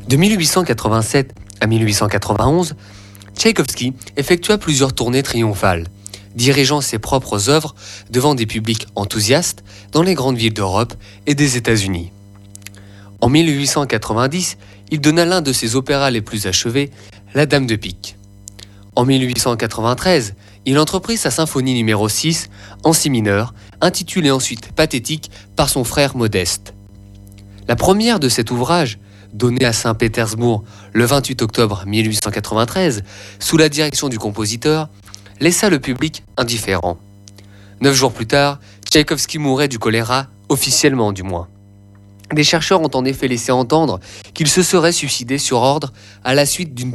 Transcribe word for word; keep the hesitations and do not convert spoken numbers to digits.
De mille huit cent quatre-vingt-sept à mille huit cent quatre-vingt-onze, Tchaïkovski effectua plusieurs tournées triomphales, dirigeant ses propres œuvres devant des publics enthousiastes dans les grandes villes d'Europe et des États-Unis. En mille huit cent quatre-vingt-dix, il donna l'un de ses opéras les plus achevés, La Dame de Pique. En mille huit cent quatre-vingt-treize, il entreprit sa symphonie numéro six en si mineur, intitulée ensuite Pathétique par son frère Modeste. La première de cet ouvrage, donnée à Saint-Pétersbourg le vingt-huit octobre mille huit cent quatre-vingt-treize, sous la direction du compositeur, laissa le public indifférent. Neuf jours plus tard, Tchaïkovski mourait du choléra, officiellement du moins. Les chercheurs ont en effet laissé entendre qu'il se serait suicidé sur ordre à la suite d'une